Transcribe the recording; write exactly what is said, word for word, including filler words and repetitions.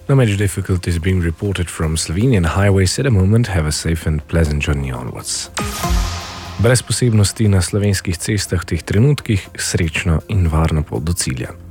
No major difficulties being reported from Slovenian highways at the moment. Have a safe and pleasant journey onwards. Brez posebnosti na slovenskih cestah v teh trenutkih, srečno in varno pot do cilja.